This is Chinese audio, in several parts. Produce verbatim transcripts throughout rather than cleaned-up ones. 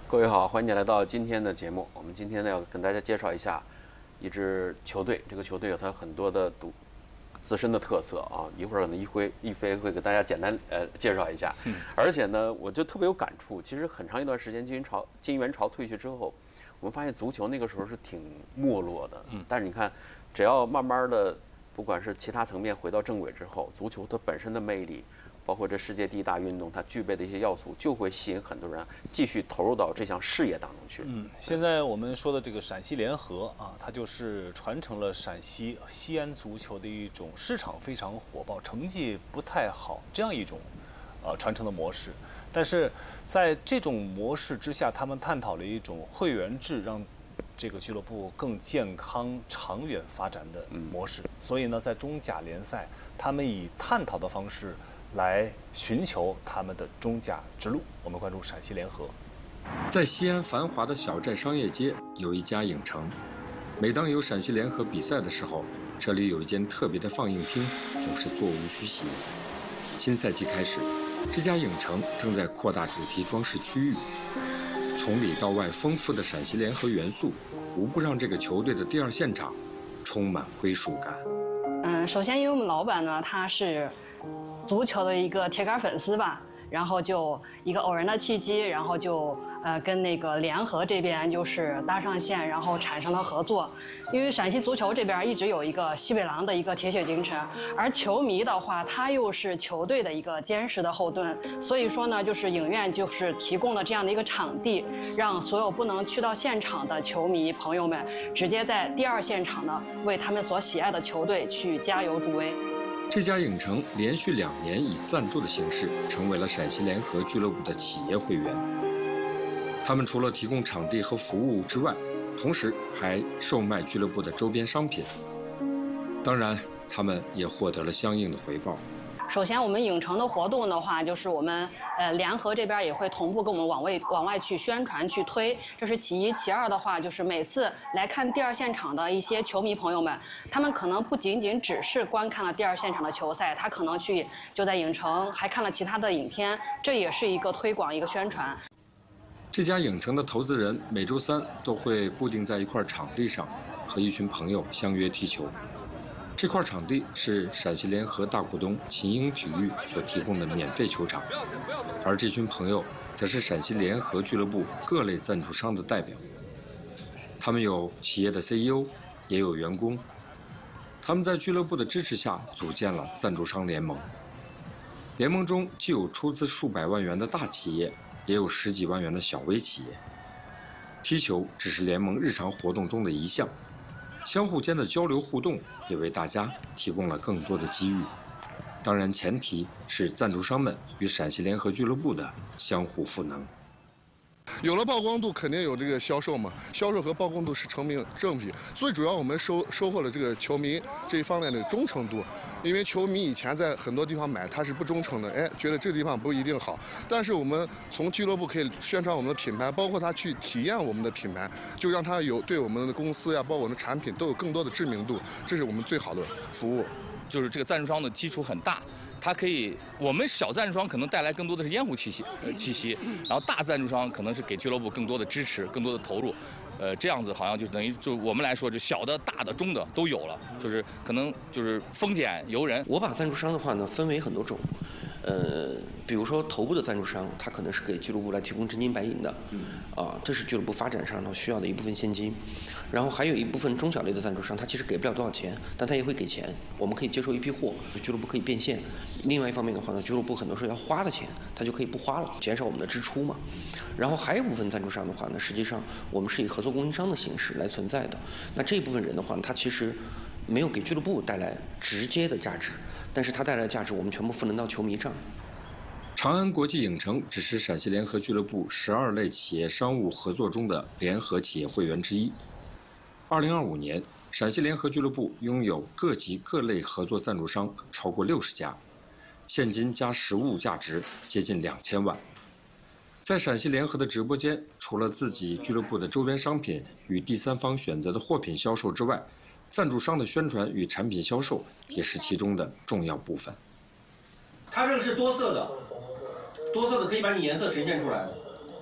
各位好，欢迎你来到今天的节目。我们今天呢要跟大家介绍一下一支球队，这个球队有它很多的独自身的特色啊。一会儿可能一辉一飞会给大家简单呃介绍一下。嗯、而且呢，我就特别有感触。其实很长一段时间，金元朝金元朝退去之后，我们发现足球那个时候是挺没落的。嗯，但是你看，只要慢慢的，不管是其他层面回到正轨之后，足球它本身的魅力。包括这世界第一大运动，它具备的一些要素，就会吸引很多人继续投入到这项事业当中去。 嗯，现在我们说的这个陕西联合啊，它就是传承了陕西西安足球的一种市场非常火爆、成绩不太好这样一种呃传承的模式。但是在这种模式之下，他们探讨了一种会员制，让这个俱乐部更健康、长远发展的模式。嗯、所以呢，在中甲联赛，他们以探讨的方式。来寻求他们的中甲之路。我们关注陕西联合。 在西安繁华的小寨商业街有一家影城，每当有陕西联合比赛的时候，这里有一间特别的放映厅，总是座无虚席。新赛季开始，这家影城正在扩大主题装饰区域，从里到外丰富的陕西联合元素，无不让这个球队的第二现场充满归属感。 嗯，首先因为我们老板呢，他是足球的一个铁杆粉丝吧，然后就一个偶然的契机，然后就呃跟那个联合这边就是搭上线，然后产生了合作。因为陕西足球这边一直有一个西北狼的一个铁血精神，而球迷的话，他又是球队的一个坚实的后盾，所以说呢，就是影院就是提供了这样的一个场地，让所有不能去到现场的球迷朋友们，直接在第二现场呢，为他们所喜爱的球队去加油助威。 这家影城连续两年以赞助的形式成为了陕西联合俱乐部的企业会员。他们除了提供场地和服务之外，同时还售卖俱乐部的周边商品。当然，他们也获得了相应的回报。 首先，我们影城的活动的话，就是我们呃联合这边也会同步跟我们往外往外去宣传去推，这是其一。其二的话，就是每次来看第二现场的一些球迷朋友们，他们可能不仅仅只是观看了第二现场的球赛，他可能去就在影城还看了其他的影片，这也是一个推广一个宣传。 这家影城的投资人每周三都会固定在一块场地上，和一群朋友相约踢球。这块场地是陕西联合大股东秦英体育所提供的免费球场，而这群朋友则是陕西联合俱乐部各类赞助商的代表。他们有企业的 C E O， 也有员工。他们在俱乐部的支持下组建了赞助商联盟。联盟中既有出资数百万元的大企业，也有十几万元的小微企业。踢球只是联盟日常活动中的一项。相互间的交流互动也为大家提供了更多的机遇，当然前提是赞助商们与陕西联合俱乐部的相互赋能。 有了曝光度，肯定有这个销售嘛，销售和曝光度是成正正比。最主要我们收收获了这个球迷这一方面的忠诚度，因为球迷以前在很多地方买他是不忠诚的，哎，觉得这个地方不一定好。但是我们从俱乐部可以宣传我们的品牌，包括他去体验我们的品牌，就让他有对我们的公司呀，包括我们的产品都有更多的知名度，这是我们最好的服务。 就是这个赞助商的基础很大。它可以，我们小赞助商可能带来更多的是烟雾气息，呃气息，然后大赞助商可能是给俱乐部更多的支持、更多的投入，呃，这样子好像就等于就我们来说，就小的、大的、中的都有了，就是可能就是丰俭由人。 我把赞助商的话呢分为很多种，呃，比如说头部的赞助商，他可能是给俱乐部来提供真金白银的，啊，这是俱乐部发展上头需要的一部分现金，然后还有一部分中小类的赞助商，他其实给不了多少钱，但他也会给钱，我们可以接受一批货，俱乐部可以变现。另外一方面的话呢，俱乐部很多时候要花的钱，他就可以不花了，减少我们的支出嘛。然后还有一部分赞助商的话呢，实际上我们是以合作供应商的形式来存在的。那这一部分人的话呢，他其实没有给俱乐部带来直接的价值，但是他带来的价值我们全部赋能到球迷上。 长安国际影城只是陕西联合俱乐部十二类企业商务合作中的联合企业会员之一。二零二五年，陕西联合俱乐部拥有各级各类合作赞助商超过六十家，现金加实物价值接近两千万。在陕西联合的直播间，除了自己俱乐部的周边商品与第三方选择的货品销售之外，赞助商的宣传与产品销售也是其中的重要部分。 它这个是多色的，多色的可以把你颜色呈现出来的。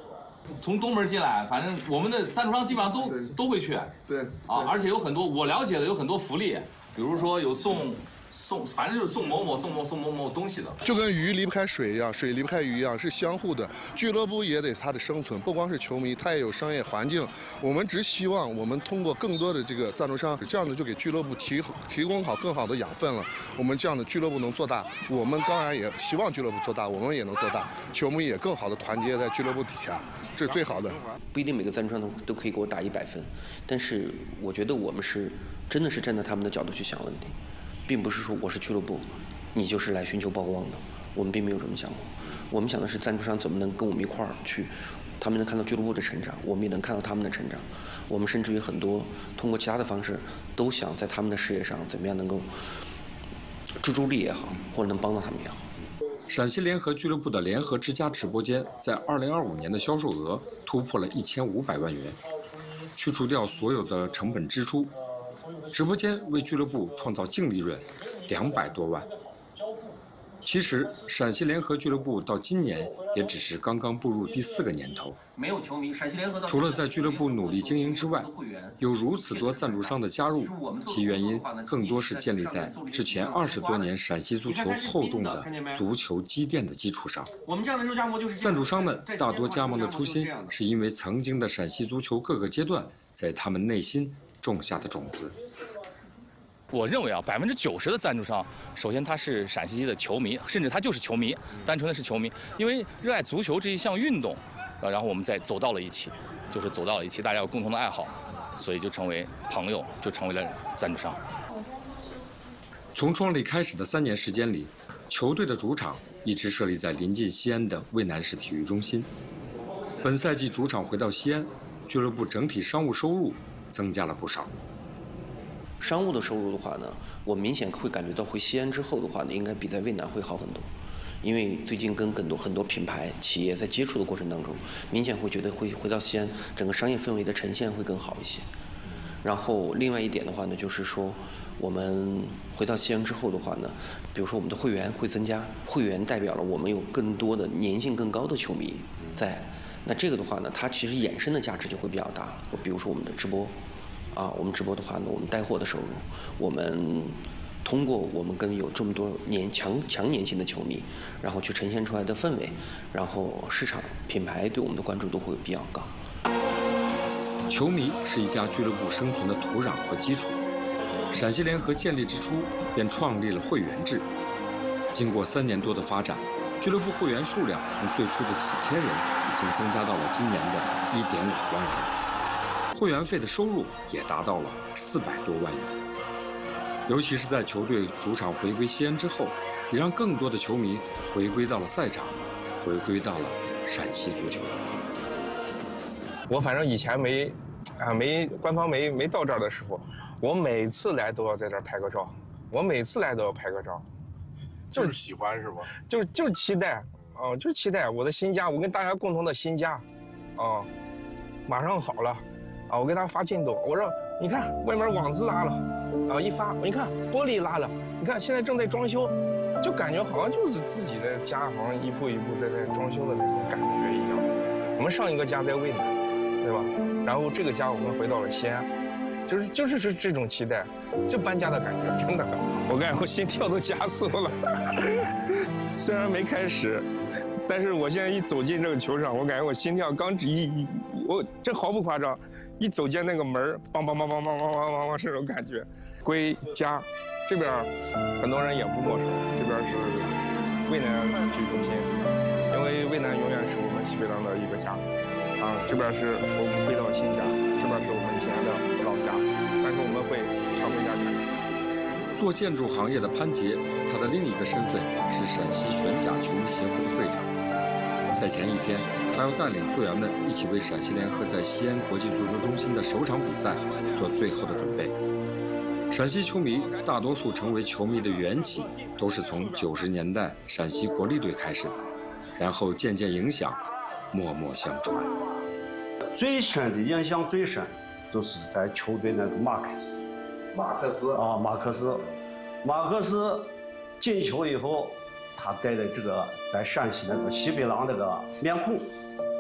从东门进来，反正我们的赞助商基本上都都会去。 对啊，而且有很多我了解的有很多福利，比如说有送。送，反正就是送某某送某送某某东西的， 就跟鱼离不开水一样，水离不开鱼一样，是相互的。俱乐部也得它的生存，不光是球迷，它也有商业环境。我们只希望我们通过更多的这个赞助商，这样的就给俱乐部提提供好更好的养分了。我们这样的俱乐部能做大，我们当然也希望俱乐部做大，我们也能做大，球迷也更好的团结在俱乐部底下，这是最好的。 不一定每个赞助商都都可以给我打一百分，但是我觉得我们是真的是站在他们的角度去想问题。并不是说我是俱乐部，你就是来寻求曝光的，我们并没有这么想过。我们想的是赞助商怎么能跟我们一块儿去，他们能看到俱乐部的成长，我们也能看到他们的成长。我们甚至于很多通过其他的方式，都想在他们的事业上怎么样能够助助力也好，或者能帮到他们也好。 陕西联合俱乐部的联合之家直播间在二零二五年的销售额突破了一千五百万元，去除掉所有的成本支出。直播间为俱乐部创造净利润两百多万。其实，陕西联合俱乐部到今年也只是刚刚步入第四个年头。 没有球迷，陕西联合除了在俱乐部努力经营之外，有如此多赞助商的加入，其原因更多是建立在之前二十多年陕西足球厚重的足球积淀的基础上。 我们这样的肉夹馍就是赞助商们大多加盟的初心，是因为曾经的陕西足球各个阶段在他们内心种下的种子。 我认为啊，百分之九十的赞助商，首先他是陕西的球迷，甚至他就是球迷，单纯的是球迷，因为热爱足球这一项运动，呃，然后我们再走到了一起，就是走到了一起，大家有共同的爱好，所以就成为朋友，就成为了赞助商。 从创立开始的三年时间里，球队的主场一直设立在临近西安的渭南市体育中心。本赛季主场回到西安，俱乐部整体商务收入增加了不少。 商务的收入的话呢，我明显会感觉到回西安之后的话呢，应该比在渭南会好很多，因为最近跟很多很多品牌企业在接触的过程当中，明显会觉得会回到西安，整个商业氛围的呈现会更好一些。然后另外一点的话呢，就是说我们回到西安之后的话呢，比如说我们的会员会增加，会员代表了我们有更多的粘性更高的球迷在，那这个的话呢，它其实衍生的价值就会比较大，比如说我们的直播。啊，我们直播的话呢，我们带货的收入，我们通过我们跟有这么多年强强粘性的球迷，然后去呈现出来的氛围，然后市场品牌对我们的关注度会比较高。 球迷是一家俱乐部生存的土壤和基础。陕西联合建立之初便创立了会员制，经过三年多的发展，俱乐部会员数量从最初的几千人，已经增加到了今年的一点五万人。会员费的收入也达到了四百多万元，尤其是在球队主场回归西安之后，也让更多的球迷回归到了赛场，回归到了陕西足球。 我反正以前没，啊没官方没没到这儿的时候，我每次来都要在这儿拍个照，我每次来都要拍个照， 就是喜欢是吧？ 就是就是期待，啊、呃，就是期待我的新家，我跟大家共同的新家，啊、呃，马上好了。啊，我给他发进度，我说你看外面网子拉了，啊一发，你看玻璃拉了，你看现在正在装修，就感觉好像就是自己的家，好像一步一步在在装修的那种感觉一样。我们上一个家在渭南，对吧？然后这个家我们回到了西安，就是就是是这种期待，就搬家的感觉，真的，我感觉我心跳都加速了。虽然没开始，但是我现在一走进这个球场，我感觉我心跳刚一一，我这毫不夸张。一走进那个门儿，梆梆梆梆梆梆梆梆梆，这种感觉。归家，这边很多人也不陌生，这边是渭南体育中心，因为渭南永远是我们西北狼的一个家。啊，这边是我们回到新家，这边是我们以前的老家，但是我们会常回家看。 做建筑行业的潘杰，他的另一个身份是陕西玄甲球迷协会的会长。赛前一天，他要带领会员们一起为陕西联合在西安国际足球中心的首场比赛做最后的准备。陕西球迷大多数成为球迷的缘起，都是从九十年代陕西国力队开始的，然后渐渐影响，默默相传。 最深的印象最深，就是在球队那个马克斯， 马克斯啊，马克斯，马克斯进球以后。他戴的这个在陕西那个西北狼那个面孔，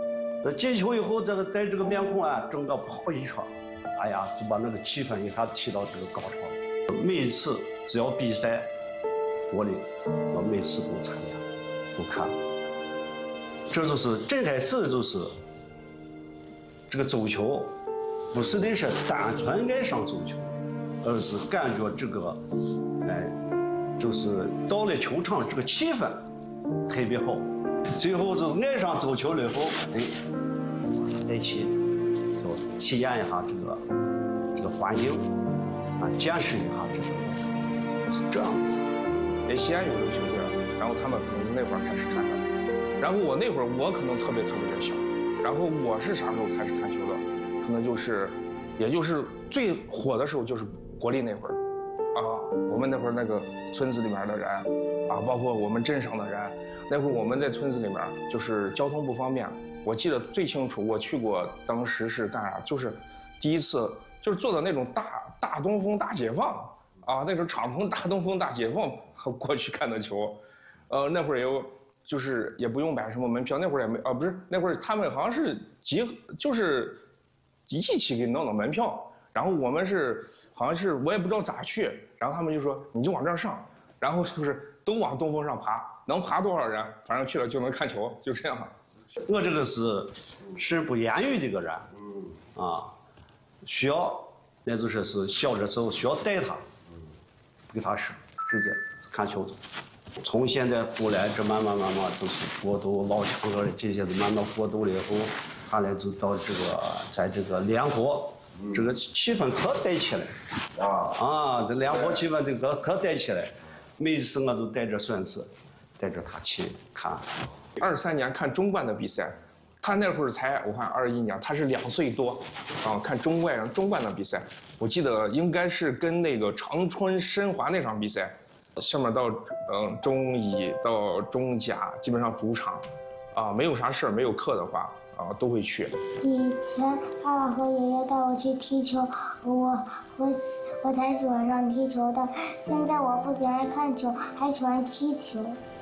这进球以后，这个在这个面孔啊，整个跑一圈，哎呀，就把那个气氛一下提到这个高潮。每一次只要比赛，国力我每次都参加，都看。这就是最开始就是这个足球，不是的是单纯爱上足球，而是感觉这个，哎，就是到了球场这个气氛特别好。最后就是爱上足球了以后，哎，再去就体验一下这个这个环境，啊，见识一下这个，是这样子。 哎，西安有这个球队，然后他们可能是那会儿开始看的，然后我那会儿我可能特别特别的小，然后我是啥时候开始看球的？可能就是，也就是最火的时候就是国力那会儿，啊，我们那会儿那个村子里面的人，啊，包括我们镇上的人。那会儿我们在村子里面，就是交通不方便。我记得最清楚，我去过，当时是干啥？就是第一次，就是坐的那种大大东风大解放啊，那时候敞篷大东风大解放过去看的球。呃，那会儿有，就是也不用买什么门票，那会儿也没啊，不是那会儿他们好像是集就是一起给弄的门票，然后我们是好像是我也不知道咋去，然后他们就说你就往这儿上，然后就是都往东风上爬。能爬多少人，反正去了就能看球，就这样。 我这个是是不言语的一个人，啊，需要那就说是小的时候需要带他，给他说直接看球。从现在后来这慢慢慢慢都是过渡老强哥的这些都慢慢过渡了以后，后来就到这个在这个联合，这个气氛可带起来，啊啊，这联合气氛这个可带起来，每次我都带着孙子。带着他去看， 二三年看中冠的比赛，他那会儿才我看二一年，他是两岁多，啊，看中冠中冠的比赛，我记得应该是跟那个长春申花那场比赛，上面到嗯中乙到中甲，基本上主场，啊，没有啥事儿没有课的话，啊都会去。 以前爸爸和爷爷带我去踢球，我我我才喜欢上踢球的。现在我不仅爱看球，还喜欢踢球。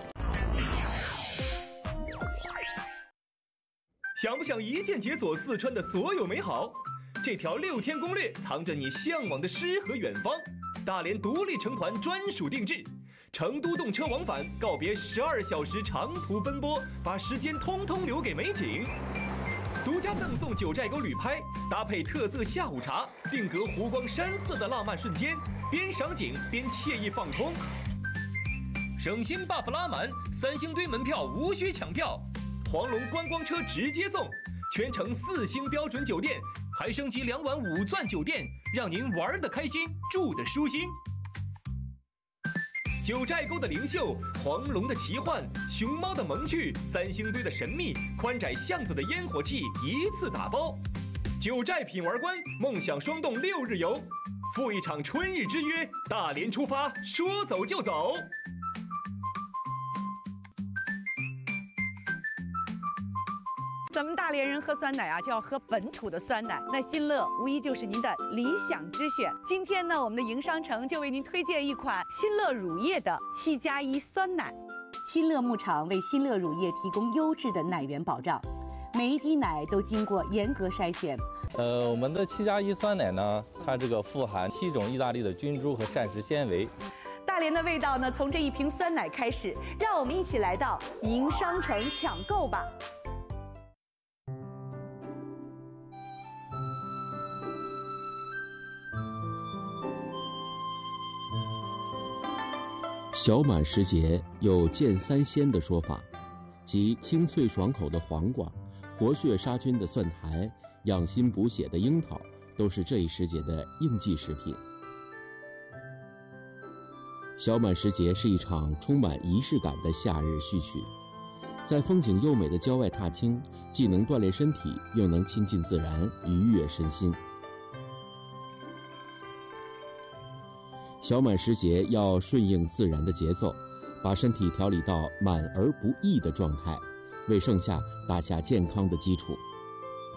想不想一键解锁四川的所有美好？这条六天攻略藏着你向往的诗和远方。大连独立成团专属定制，成都动车往返，告别十二小时长途奔波，把时间通通留给美景。独家赠送九寨沟旅拍，搭配特色下午茶，定格湖光山色的浪漫瞬间，边赏景边惬意放空。省心 buff 拉满，三星堆门票无需抢票。黄龙观光车直接送，全程四星标准酒店，还升级两晚五钻酒店，让您玩得开心，住得舒心。九寨沟的灵秀，黄龙的奇幻，熊猫的萌趣，三星堆的神秘，宽窄巷子的烟火气，一次打包。九寨品玩观，梦想双动六日游，赴一场春日之约，大连出发，说走就走。 咱们大连人喝酸奶啊，就要喝本土的酸奶。那新乐无疑就是您的理想之选。今天呢，我们的营商城就为您推荐一款新乐乳业的七加一酸奶。新乐牧场为新乐乳业提供优质的奶源保障，每一滴奶都经过严格筛选。 呃，我们的七加一酸奶呢，它这个富含七种意大利的菌株和膳食纤维。 大连的味道呢，从这一瓶酸奶开始。让我们一起来到营商城抢购吧。 小满时节有见三鲜的说法，即清脆爽口的黄瓜、活血杀菌的蒜苔、养心补血的樱桃，都是这一时节的应季食品。小满时节是一场充满仪式感的夏日序曲，在风景优美的郊外踏青，既能锻炼身体，又能亲近自然，愉悦身心。小满时节要顺应自然的节奏，把身体调理到满而不溢的状态，为盛夏打下健康的基础。